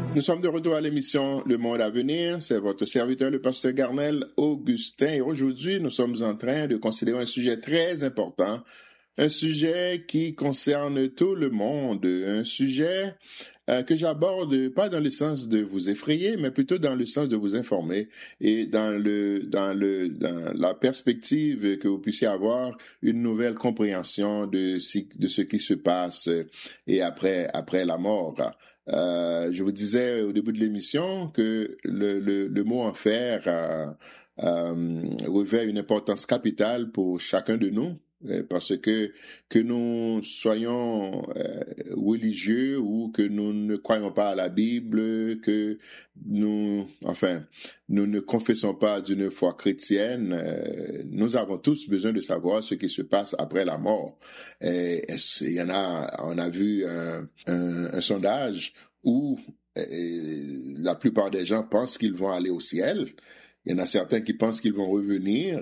Nous sommes de retour à l'émission Le Monde à venir. C'est votre serviteur, le pasteur Garnel Augustin. Et aujourd'hui, nous sommes en train de considérer un sujet très important, un sujet qui concerne tout le monde, un sujet que j'aborde pas dans le sens de vous effrayer, mais plutôt dans le sens de vous informer et dans la perspective que vous puissiez avoir une nouvelle compréhension de ce qui se passe et après la mort. Je vous disais au début de l'émission que le mot enfer revêt une importance capitale pour chacun de nous. Parce que nous soyons religieux ou que nous ne croyons pas à la Bible, que nous ne confessons pas d'une foi chrétienne, nous avons tous besoin de savoir ce qui se passe après la mort. On a vu un sondage où la plupart des gens pensent qu'ils vont aller au ciel. Il y en a certains qui pensent qu'ils vont revenir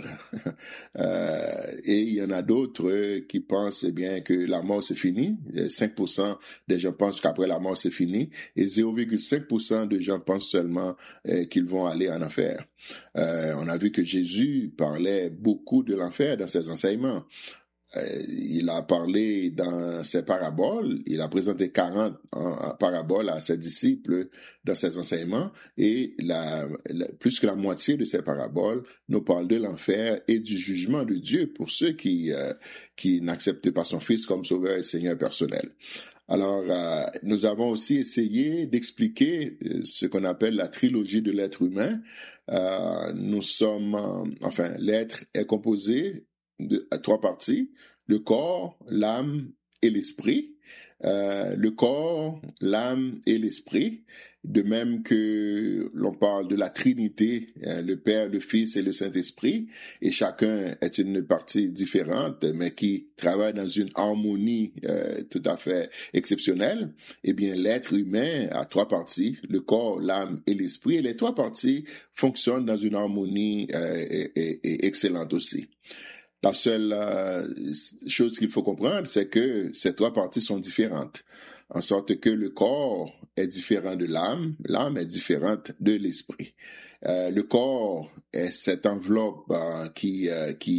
et il y en a d'autres qui pensent bien que la mort c'est fini. 5% des gens pensent qu'après la mort c'est fini et 0,5% de gens pensent seulement qu'ils vont aller en enfer. On a vu que Jésus parlait beaucoup de l'enfer dans ses enseignements. Il a parlé dans ses paraboles, il a présenté 40 paraboles à ses disciples dans ses enseignements et plus que la moitié de ces paraboles nous parlent de l'enfer et du jugement de Dieu pour ceux qui n'acceptent pas son Fils comme Sauveur et Seigneur personnel. Alors, nous avons aussi essayé d'expliquer ce qu'on appelle la trilogie de l'être humain. L'être est composé à 3 parties, le corps, l'âme et l'esprit. Le corps, l'âme et l'esprit, de même que l'on parle de la Trinité, le Père, le Fils et le Saint-Esprit, et chacun est une partie différente, mais qui travaille dans une harmonie tout à fait exceptionnelle. Eh bien, l'être humain a 3 parties, le corps, l'âme et l'esprit, et les 3 parties fonctionnent dans une harmonie excellente aussi. La seule chose qu'il faut comprendre, c'est que ces 3 parties sont différentes, en sorte que le corps est différent de l'âme est différente de l'esprit. Le corps est cette enveloppe qui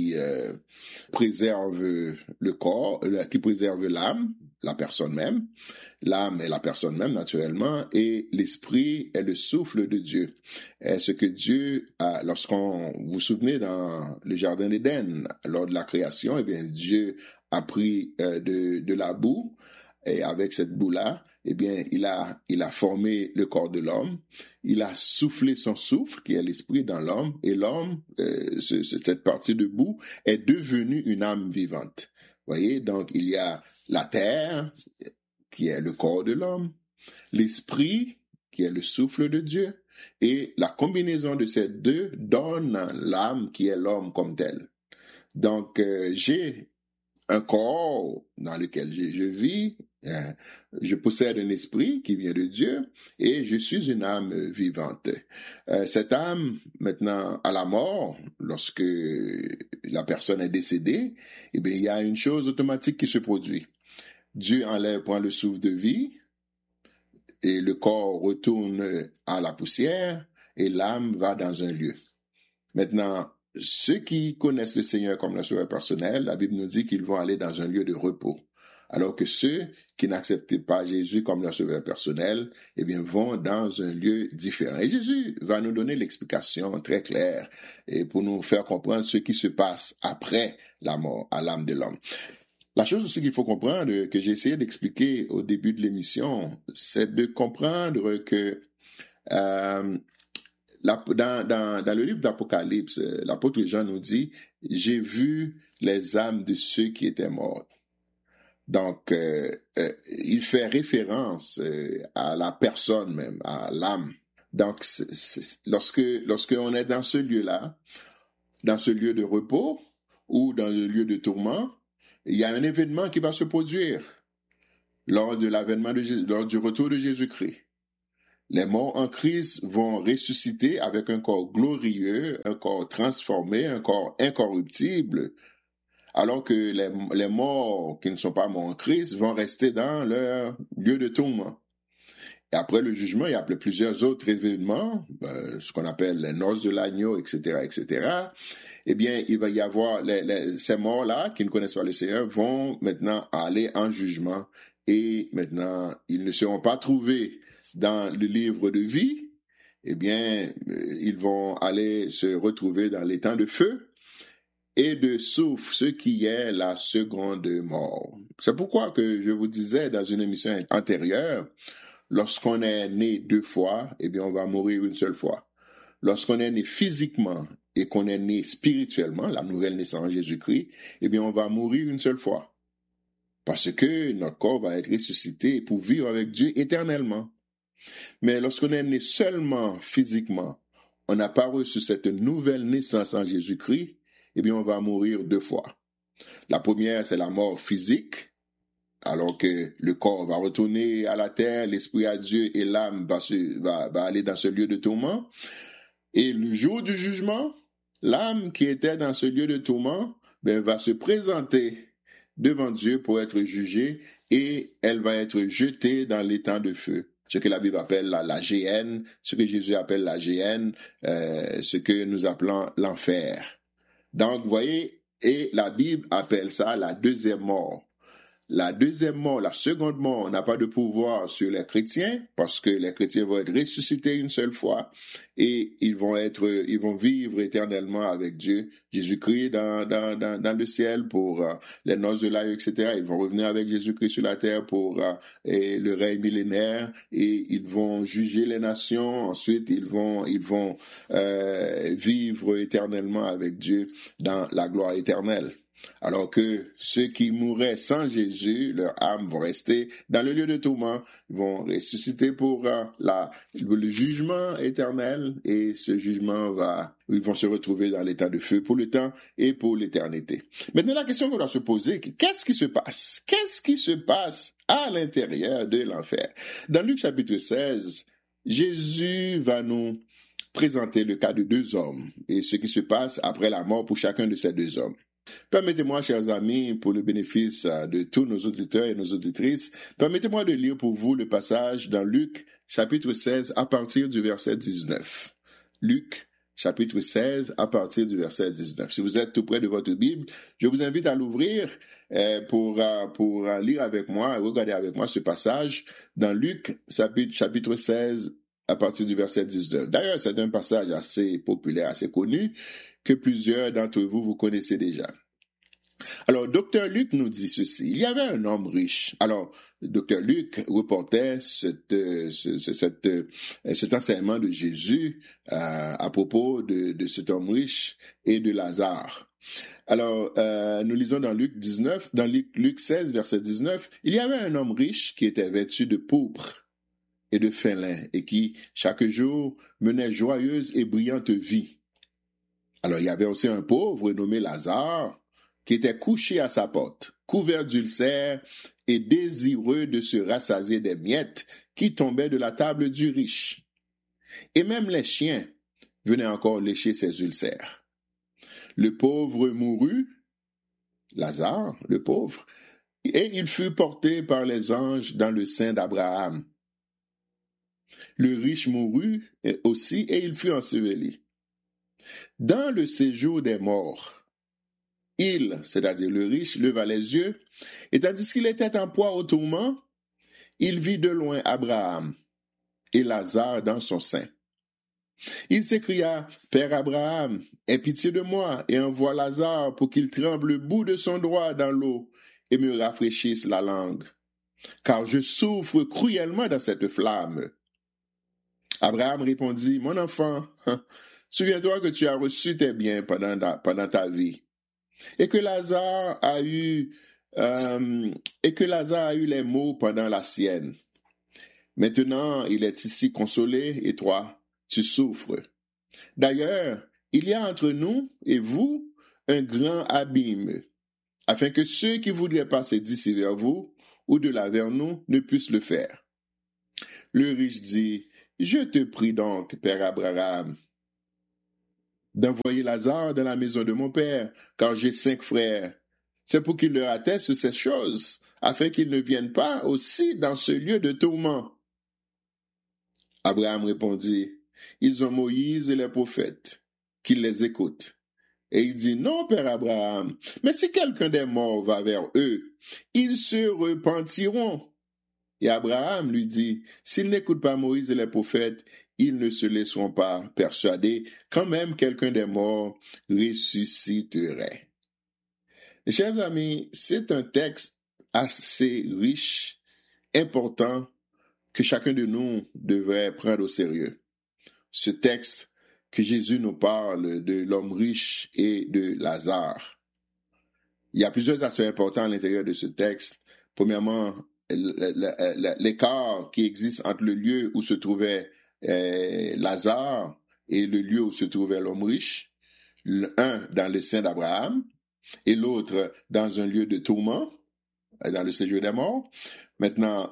préserve le corps, qui préserve l'âme, la personne même. L'âme est la personne même, naturellement, et l'esprit est le souffle de Dieu. Est ce que Dieu a, lorsqu'on, vous vous souvenez dans le jardin d'Éden, lors de la création, eh bien, Dieu a pris de la boue, et avec cette boue-là, eh bien, il a formé le corps de l'homme, il a soufflé son souffle, qui est l'esprit, dans l'homme, et l'homme, cette partie de boue, est devenue une âme vivante. Voyez, donc il y a la terre, qui est le corps de l'homme, l'esprit, qui est le souffle de Dieu, et la combinaison de ces deux donne l'âme qui est l'homme comme tel. Donc, j'ai un corps dans lequel je vis, je possède un esprit qui vient de Dieu et je suis une âme vivante. Cette âme, maintenant, à la mort, lorsque la personne est décédée, eh bien, il y a une chose automatique qui se produit. Dieu prend le souffle de vie et le corps retourne à la poussière et l'âme va dans un lieu. Maintenant, ceux qui connaissent le Seigneur comme leur sauveur personnel, la Bible nous dit qu'ils vont aller dans un lieu de repos. Alors que ceux qui n'acceptent pas Jésus comme leur sauveur personnel, eh bien, vont dans un lieu différent. Et Jésus va nous donner l'explication très claire et pour nous faire comprendre ce qui se passe après la mort à l'âme de l'homme. La chose aussi qu'il faut comprendre, que j'ai essayé d'expliquer au début de l'émission, c'est de comprendre que dans le livre d'Apocalypse, l'apôtre Jean nous dit « J'ai vu les âmes de ceux qui étaient morts ». Donc, il fait référence à la personne même, à l'âme. Donc, lorsque on est dans ce lieu-là, dans ce lieu de repos ou dans le lieu de tourment, il y a un événement qui va se produire lors du retour de Jésus-Christ. Les morts en Christ vont ressusciter avec un corps glorieux, un corps transformé, un corps incorruptible, alors que les morts qui ne sont pas morts en Christ vont rester dans leur lieu de tourment. Et après le jugement, il y a plusieurs autres événements, ce qu'on appelle les noces de l'agneau, etc., etc. Eh bien, il va y avoir ces morts-là qui ne connaissent pas le Seigneur vont maintenant aller en jugement et maintenant, ils ne seront pas trouvés dans le livre de vie. Eh bien, ils vont aller se retrouver dans les temps de feu et de soufre, ce qui est la seconde mort. C'est pourquoi que je vous disais dans une émission antérieure, lorsqu'on est né 2 fois, eh bien, on va mourir une seule fois. Lorsqu'on est né physiquement et qu'on est né spirituellement, la nouvelle naissance en Jésus-Christ, eh bien, on va mourir une seule fois. Parce que notre corps va être ressuscité pour vivre avec Dieu éternellement. Mais lorsqu'on est né seulement physiquement, on n'a pas reçu cette nouvelle naissance en Jésus-Christ, eh bien, on va mourir 2 fois. La première, c'est la mort physique, alors que le corps va retourner à la terre, l'esprit à Dieu et l'âme va aller dans ce lieu de tourment. Et le jour du jugement, l'âme qui était dans ce lieu de tourment va se présenter devant Dieu pour être jugée et elle va être jetée dans l'étang de feu. Ce que la Bible appelle la géhenne, ce que Jésus appelle la géhenne, ce que nous appelons l'enfer. Donc, vous voyez, et la Bible appelle ça la deuxième mort. La deuxième mort, la seconde mort, n'a pas de pouvoir sur les chrétiens parce que les chrétiens vont être ressuscités une seule fois et ils vont vivre éternellement avec Dieu, Jésus-Christ dans le ciel pour les noces de l'agneau, etc. Ils vont revenir avec Jésus-Christ sur la terre pour le règne millénaire et ils vont juger les nations. Ensuite, ils vont vivre éternellement avec Dieu dans la gloire éternelle. Alors que ceux qui mourraient sans Jésus, leur âme vont rester dans le lieu de tourment, vont ressusciter pour le jugement éternel et ce jugement ils vont se retrouver dans l'état de feu pour le temps et pour l'éternité. Maintenant, la question qu'on doit se poser, qu'est-ce qui se passe? Qu'est-ce qui se passe à l'intérieur de l'enfer? Dans Luc chapitre 16, Jésus va nous présenter le cas de 2 hommes et ce qui se passe après la mort pour chacun de ces 2 hommes. Permettez-moi, chers amis, pour le bénéfice de tous nos auditeurs et nos auditrices, permettez-moi de lire pour vous le passage dans Luc, chapitre 16, à partir du verset 19. Luc, chapitre 16, à partir du verset 19. Si vous êtes tout près de votre Bible, je vous invite à l'ouvrir pour lire avec moi, regarder avec moi ce passage dans Luc, chapitre 16, à partir du verset 19. D'ailleurs, c'est un passage assez populaire, assez connu, que plusieurs d'entre vous connaissez déjà. Alors, Dr. Luc nous dit ceci. Il y avait un homme riche. Alors, Dr. Luc reportait cet enseignement de Jésus à propos de cet homme riche et de Lazare. Alors, nous lisons dans Luc 16, verset 19. Il y avait un homme riche qui était vêtu de pourpre et de fin lin et qui, chaque jour, menait joyeuse et brillante vie. Alors, il y avait aussi un pauvre nommé Lazare qui était couché à sa porte, couvert d'ulcères et désireux de se rassasier des miettes qui tombaient de la table du riche. Et même les chiens venaient encore lécher ses ulcères. Le pauvre mourut, Lazare, le pauvre, et il fut porté par les anges dans le sein d'Abraham. Le riche mourut aussi et il fut enseveli. Dans le séjour des morts, il, c'est-à-dire le riche, leva les yeux, et tandis qu'il était en proie au tourment, il vit de loin Abraham et Lazare dans son sein. Il s'écria, « Père Abraham, aie pitié de moi et envoie Lazare pour qu'il trempe le bout de son doigt dans l'eau et me rafraîchisse la langue, car je souffre cruellement dans cette flamme. » Abraham répondit, « Mon enfant, souviens-toi que tu as reçu tes biens pendant ta vie, et que Lazare a eu les maux pendant la sienne. Maintenant, il est ici consolé, et toi, tu souffres. D'ailleurs, il y a entre nous et vous un grand abîme, afin que ceux qui voudraient passer d'ici vers vous ou de là vers nous ne puissent le faire. » Le riche dit, « Je te prie donc, Père Abraham, d'envoyer Lazare dans la maison de mon père, car j'ai 5 frères. C'est pour qu'il leur atteste ces choses, afin qu'ils ne viennent pas aussi dans ce lieu de tourment. » Abraham répondit, ils ont Moïse et les prophètes, qu'ils les écoutent. Et il dit, non, Père Abraham, mais si quelqu'un des morts va vers eux, ils se repentiront. Et Abraham lui dit, s'ils n'écoutent pas Moïse et les prophètes, ils ne se laisseront pas persuader, quand même quelqu'un des morts ressusciterait. Chers amis, c'est un texte assez riche, important, que chacun de nous devrait prendre au sérieux. Ce texte que Jésus nous parle de l'homme riche et de Lazare. Il y a plusieurs aspects importants à l'intérieur de ce texte. Premièrement, l'écart qui existe entre le lieu où se trouvait Lazare et le lieu où se trouvait l'homme riche, l'un dans le sein d'Abraham et l'autre dans un lieu de tourment, dans le séjour des morts. Maintenant,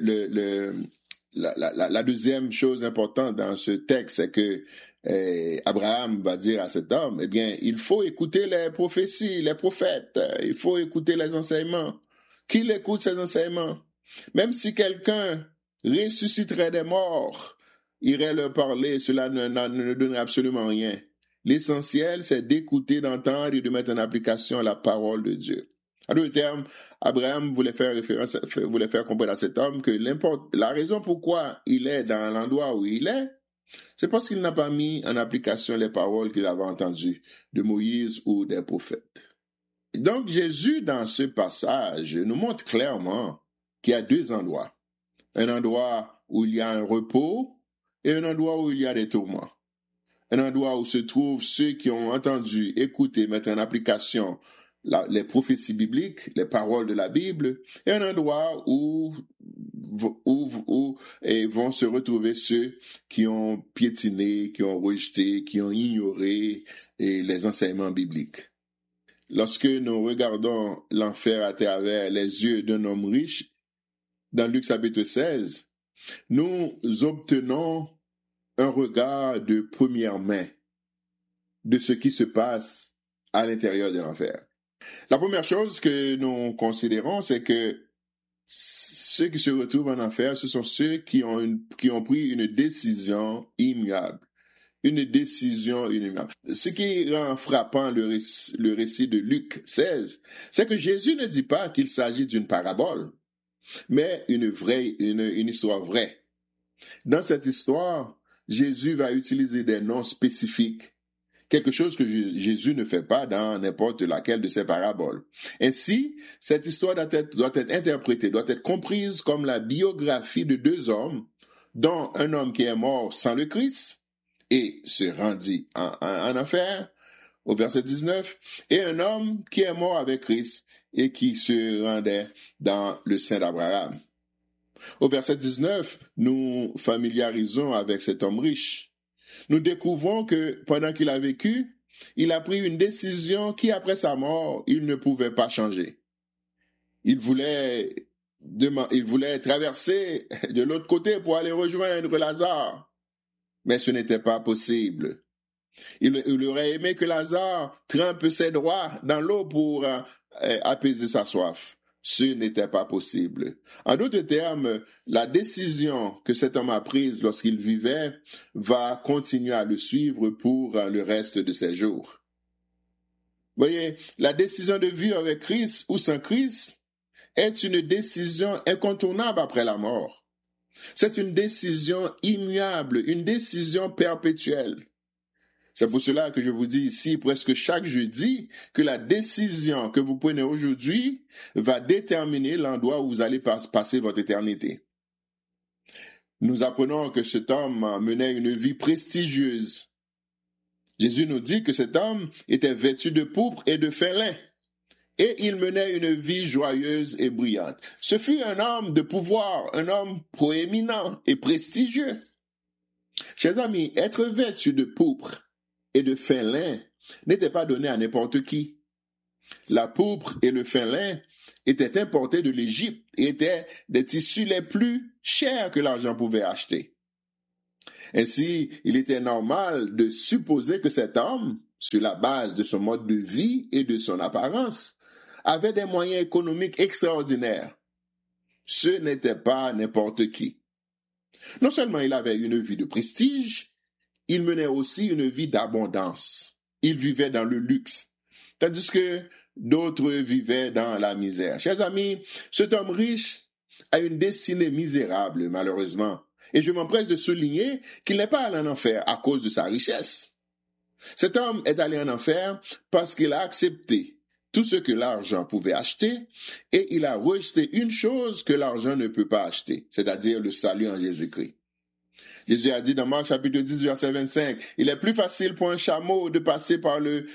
la deuxième chose importante dans ce texte, c'est que Abraham va dire à cet homme, eh bien, il faut écouter les prophéties, les prophètes, il faut écouter les enseignements. Qu'il écoute ces enseignements. Même si quelqu'un ressusciterait des morts, irait leur parler, cela ne donnerait absolument rien. L'essentiel, c'est d'écouter, d'entendre et de mettre en application la parole de Dieu. En d'autres termes, Abraham voulait faire comprendre à cet homme que la raison pourquoi il est dans l'endroit où il est, c'est parce qu'il n'a pas mis en application les paroles qu'il avait entendues de Moïse ou des prophètes. Donc Jésus, dans ce passage, nous montre clairement qu'il y a deux endroits. Un endroit où il y a un repos et un endroit où il y a des tourments. Un endroit où se trouvent ceux qui ont entendu, écouté, mettre en application les prophéties bibliques, les paroles de la Bible, et un endroit où vont se retrouver ceux qui ont piétiné, qui ont rejeté, qui ont ignoré les enseignements bibliques. Lorsque nous regardons l'enfer à travers les yeux d'un homme riche, dans Luc chapitre 16, nous obtenons un regard de première main de ce qui se passe à l'intérieur de l'enfer. La première chose que nous considérons, c'est que ceux qui se retrouvent en enfer, ce sont ceux qui ont pris une décision immuable. Une décision immuable. Ce qui rend frappant le récit de Luc 16, c'est que Jésus ne dit pas qu'il s'agit d'une parabole, mais une histoire vraie. Dans cette histoire, Jésus va utiliser des noms spécifiques, quelque chose que Jésus ne fait pas dans n'importe laquelle de ses paraboles. Ainsi, cette histoire doit être interprétée, doit être comprise comme la biographie de deux hommes, dont un homme qui est mort sans le Christ et se rendit en enfer, au verset 19, et un homme qui est mort avec Christ et qui se rendait dans le sein d'Abraham. Au verset 19, nous familiarisons avec cet homme riche. Nous découvrons que pendant qu'il a vécu, il a pris une décision qui, après sa mort, il ne pouvait pas changer. Il voulait traverser de l'autre côté pour aller rejoindre Lazare, mais ce n'était pas possible. Il aurait aimé que Lazare trempe ses doigts dans l'eau pour apaiser sa soif. Ce n'était pas possible. En d'autres termes, la décision que cet homme a prise lorsqu'il vivait va continuer à le suivre pour le reste de ses jours. Voyez, la décision de vivre avec Christ ou sans Christ est une décision incontournable après la mort. C'est une décision immuable, une décision perpétuelle. C'est pour cela que je vous dis ici presque chaque jeudi que la décision que vous prenez aujourd'hui va déterminer l'endroit où vous allez passer votre éternité. Nous apprenons que cet homme menait une vie prestigieuse. Jésus nous dit que cet homme était vêtu de pourpre et de fin lin. Et il menait une vie joyeuse et brillante. Ce fut un homme de pouvoir, un homme proéminent et prestigieux. Chers amis, être vêtu de pourpre et de fin lin n'était pas donné à n'importe qui. La pourpre et le fin lin étaient importés de l'Égypte et étaient des tissus les plus chers que l'argent pouvait acheter. Ainsi, il était normal de supposer que cet homme, sur la base de son mode de vie et de son apparence, avait des moyens économiques extraordinaires. Ce n'était pas n'importe qui. Non seulement il avait une vie de prestige, il menait aussi une vie d'abondance. Il vivait dans le luxe, tandis que d'autres vivaient dans la misère. Chers amis, cet homme riche a une destinée misérable, malheureusement. Et je m'empresse de souligner qu'il n'est pas allé en enfer à cause de sa richesse. Cet homme est allé en enfer parce qu'il a accepté tout ce que l'argent pouvait acheter et il a rejeté une chose que l'argent ne peut pas acheter, c'est-à-dire le salut en Jésus-Christ. Jésus a dit dans Marc chapitre 10, verset 25, « Il est plus facile pour un chameau de passer par le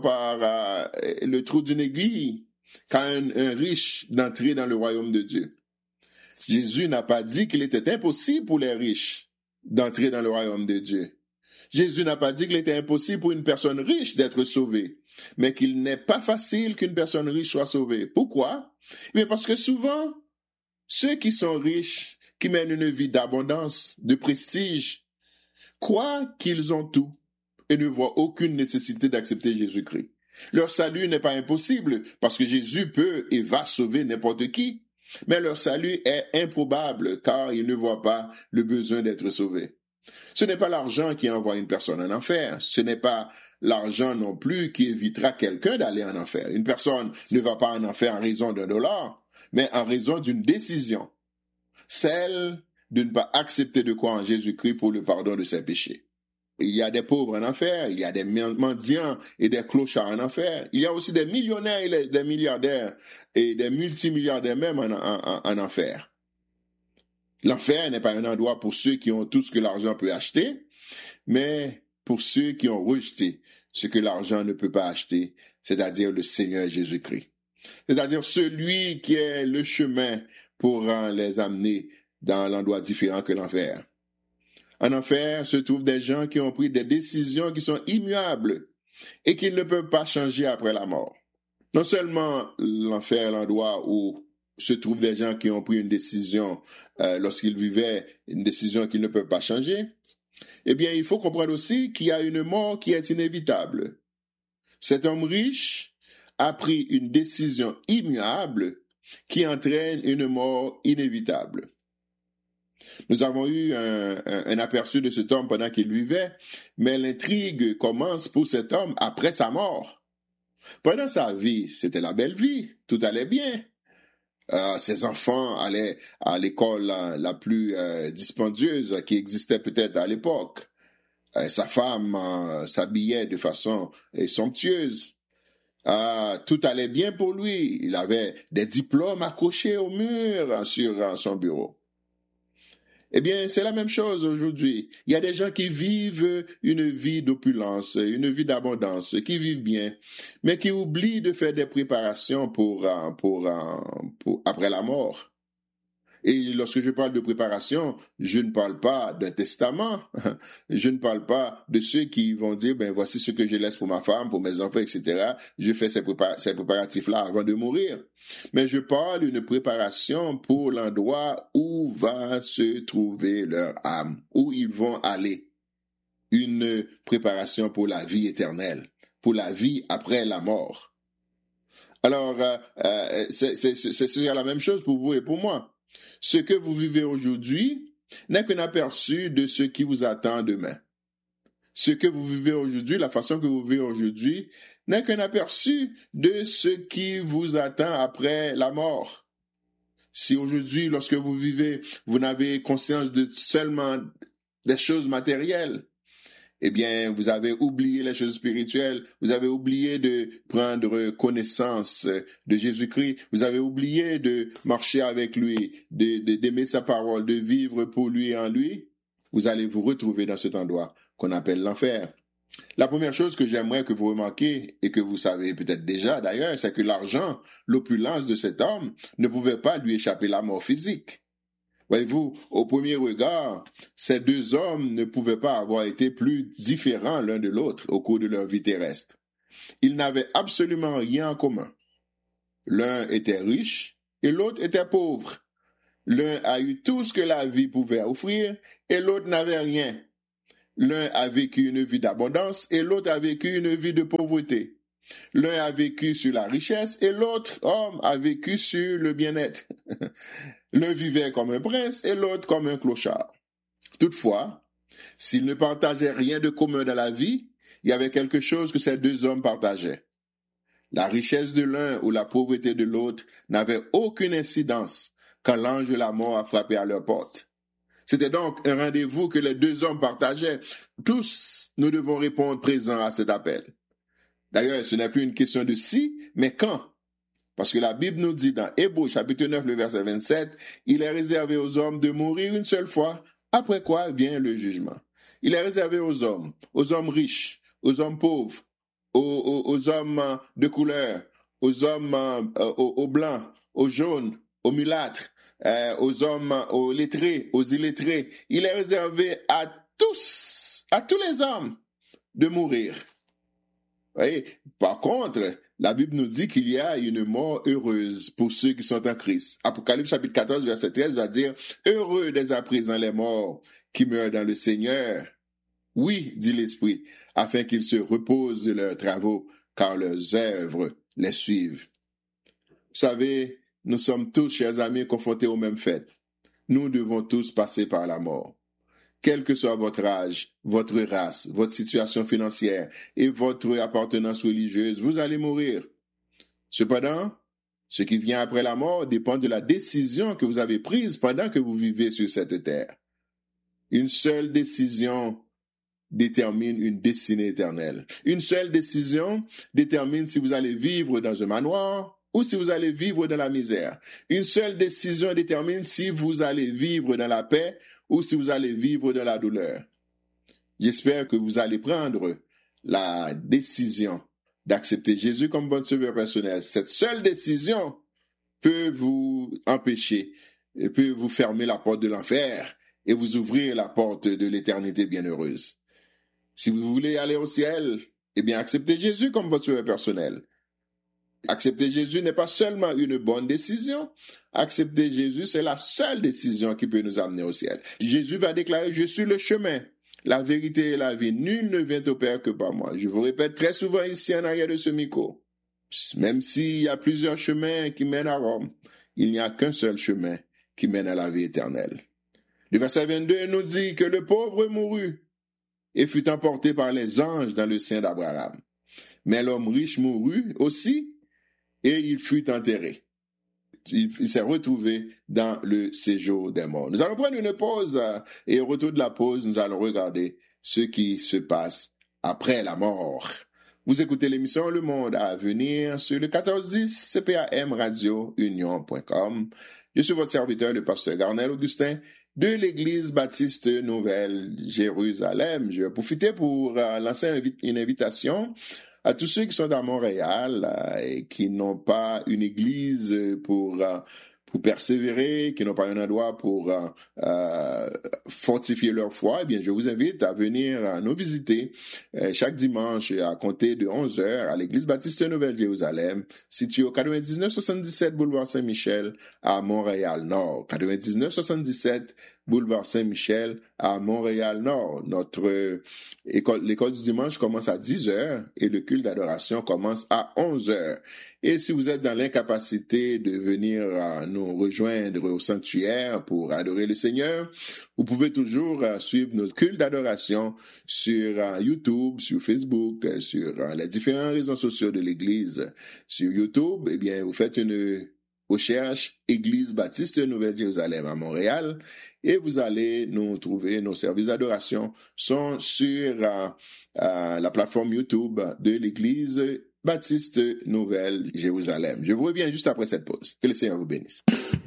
trou d'une aiguille qu'à un riche d'entrer dans le royaume de Dieu. » Jésus n'a pas dit qu'il était impossible pour les riches d'entrer dans le royaume de Dieu. Jésus n'a pas dit qu'il était impossible pour une personne riche d'être sauvée, mais qu'il n'est pas facile qu'une personne riche soit sauvée. Pourquoi? Mais parce que souvent, ceux qui sont riches, qui mènent une vie d'abondance, de prestige, croient qu'ils ont tout et ne voient aucune nécessité d'accepter Jésus-Christ. Leur salut n'est pas impossible parce que Jésus peut et va sauver n'importe qui, mais leur salut est improbable car ils ne voient pas le besoin d'être sauvés. Ce n'est pas l'argent qui envoie une personne en enfer, ce n'est pas l'argent non plus qui évitera quelqu'un d'aller en enfer. Une personne ne va pas en enfer en raison $1, mais en raison d'une décision. Celle de ne pas accepter de croire en Jésus-Christ pour le pardon de ses péchés. Il y a des pauvres en enfer, il y a des mendiants et des clochards en enfer. Il y a aussi des millionnaires et des milliardaires et des multimilliardaires même en enfer. L'enfer n'est pas un endroit pour ceux qui ont tout ce que l'argent peut acheter, mais pour ceux qui ont rejeté ce que l'argent ne peut pas acheter, c'est-à-dire le Seigneur Jésus-Christ. C'est-à-dire celui qui est le chemin pour les amener dans l'endroit différent que l'enfer. En enfer se trouvent des gens qui ont pris des décisions qui sont immuables et qui ne peuvent pas changer après la mort. Non seulement l'enfer est l'endroit où se trouvent des gens qui ont pris une décision lorsqu'ils vivaient, une décision qu'ils ne peuvent pas changer, eh bien, il faut comprendre aussi qu'il y a une mort qui est inévitable. Cet homme riche a pris une décision immuable qui entraîne une mort inévitable. Nous avons eu un aperçu de cet homme pendant qu'il vivait, mais l'intrigue commence pour cet homme après sa mort. Pendant sa vie, c'était la belle vie, tout allait bien. Ses enfants allaient à l'école la plus dispendieuse qui existait peut-être à l'époque. Sa femme s'habillait de façon somptueuse. Tout allait bien pour lui. Il avait des diplômes accrochés au mur sur son bureau. Eh bien, c'est la même chose aujourd'hui. Il y a des gens qui vivent une vie d'opulence, une vie d'abondance, qui vivent bien, mais qui oublient de faire des préparations pour après la mort. Et lorsque je parle de préparation, je ne parle pas d'un testament. Je ne parle pas de ceux qui vont dire, ben voici ce que je laisse pour ma femme, pour mes enfants, etc. Je fais ces préparatifs-là avant de mourir. Mais je parle d'une préparation pour l'endroit où va se trouver leur âme, où ils vont aller. Une préparation pour la vie éternelle, pour la vie après la mort. Alors, c'est la même chose pour vous et pour moi. Ce que vous vivez aujourd'hui n'est qu'un aperçu de ce qui vous attend demain. Ce que vous vivez aujourd'hui, la façon que vous vivez aujourd'hui, n'est qu'un aperçu de ce qui vous attend après la mort. Si aujourd'hui, lorsque vous vivez, vous n'avez conscience de seulement des choses matérielles, eh bien, vous avez oublié les choses spirituelles, vous avez oublié de prendre connaissance de Jésus-Christ, vous avez oublié de marcher avec lui, d'aimer sa parole, de vivre pour lui et en lui, vous allez vous retrouver dans cet endroit qu'on appelle l'enfer. La première chose que j'aimerais que vous remarquiez, et que vous savez peut-être déjà d'ailleurs, c'est que l'argent, l'opulence de cet homme, ne pouvait pas lui échapper la mort physique. Voyez-vous, au premier regard, ces deux hommes ne pouvaient pas avoir été plus différents l'un de l'autre au cours de leur vie terrestre. Ils n'avaient absolument rien en commun. L'un était riche et l'autre était pauvre. L'un a eu tout ce que la vie pouvait offrir et l'autre n'avait rien. L'un a vécu une vie d'abondance et l'autre a vécu une vie de pauvreté. L'un a vécu sur la richesse et l'autre homme a vécu sur le bien-être. L'un vivait comme un prince et l'autre comme un clochard. Toutefois, s'ils ne partageaient rien de commun dans la vie, il y avait quelque chose que ces deux hommes partageaient. La richesse de l'un ou la pauvreté de l'autre n'avait aucune incidence quand l'ange de la mort a frappé à leur porte. C'était donc un rendez-vous que les deux hommes partageaient. Tous, nous devons répondre présents à cet appel. D'ailleurs, ce n'est plus une question de si, mais quand. Parce que la Bible nous dit dans Hébreux chapitre 9, le verset 27, « Il est réservé aux hommes de mourir une seule fois, après quoi vient le jugement. » Il est réservé aux hommes riches, aux hommes pauvres, aux hommes de couleur, aux hommes aux blancs, aux jaunes, aux mulâtres, aux lettrés, aux illettrés. Il est réservé à tous les hommes de mourir. Voyez? Par contre, la Bible nous dit qu'il y a une mort heureuse pour ceux qui sont en Christ. Apocalypse chapitre 14, verset 13 va dire « Heureux dès à présent les morts qui meurent dans le Seigneur. Oui, dit l'Esprit, afin qu'ils se reposent de leurs travaux, car leurs œuvres les suivent. » Vous savez, nous sommes tous, chers amis, confrontés au même fait. Nous devons tous passer par la mort. Quel que soit votre âge, votre race, votre situation financière et votre appartenance religieuse, vous allez mourir. Cependant, ce qui vient après la mort dépend de la décision que vous avez prise pendant que vous vivez sur cette terre. Une seule décision détermine une destinée éternelle. Une seule décision détermine si vous allez vivre dans un manoir ou si vous allez vivre dans la misère. Une seule décision détermine si vous allez vivre dans la paix ou si vous allez vivre dans la douleur. J'espère que vous allez prendre la décision d'accepter Jésus comme votre sauveur personnel. Cette seule décision peut vous empêcher, et peut vous fermer la porte de l'enfer et vous ouvrir la porte de l'éternité bienheureuse. Si vous voulez aller au ciel, eh bien, acceptez Jésus comme votre sauveur personnel. Accepter Jésus n'est pas seulement une bonne décision. Accepter Jésus, c'est la seule décision qui peut nous amener au ciel. Jésus va déclarer, je suis le chemin, la vérité et la vie. Nul ne vient au Père que par moi. Je vous répète très souvent ici en arrière de ce micro. Même s'il y a plusieurs chemins qui mènent à Rome, il n'y a qu'un seul chemin qui mène à la vie éternelle. Le verset 22 nous dit que le pauvre mourut et fut emporté par les anges dans le sein d'Abraham. Mais l'homme riche mourut aussi, et il fut enterré. Il s'est retrouvé dans le séjour des morts. Nous allons prendre une pause et au retour de la pause, nous allons regarder ce qui se passe après la mort. Vous écoutez l'émission Le Monde à venir sur le 1410 CPAM Radio Union.com. Je suis votre serviteur, le pasteur Garnel Augustin de l'Église baptiste Nouvelle Jérusalem. Je vais profiter pour lancer une invitation à tous ceux qui sont à Montréal et qui n'ont pas une église pour persévérer, qui n'ont pas un endroit pour fortifier leur foi, eh bien, je vous invite à venir nous visiter chaque dimanche à compter de 11h à l'Église baptiste Nouvelle Jérusalem, située au 9977 boulevard Saint-Michel à Montréal-Nord. 9977 boulevard Saint-Michel à Montréal-Nord. L'école du dimanche commence à 10h et le culte d'adoration commence à 11h. Et si vous êtes dans l'incapacité de venir nous rejoindre au sanctuaire pour adorer le Seigneur, vous pouvez toujours suivre nos cultes d'adoration sur YouTube, sur Facebook, sur les différents réseaux sociaux de l'Église. Sur YouTube, eh bien, vous faites une recherche Église baptiste Nouvelle Jérusalem à Montréal et vous allez nous trouver. Nos services d'adoration sont sur la plateforme YouTube de l'Église baptiste Nouvelle Jérusalem. Je vous reviens juste après cette pause. Que le Seigneur vous bénisse.